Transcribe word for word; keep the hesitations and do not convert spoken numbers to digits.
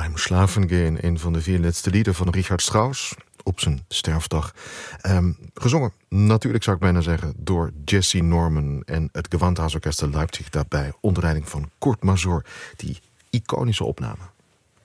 Beim Schlafen gehen, een van de vier laatste lieden van Richard Strauss op zijn sterfdag. Um, gezongen, natuurlijk zou ik bijna zeggen, door Jesse Norman en het Gewandhausorchester Leipzig daarbij, onder leiding van Kurt Masur, die iconische opname.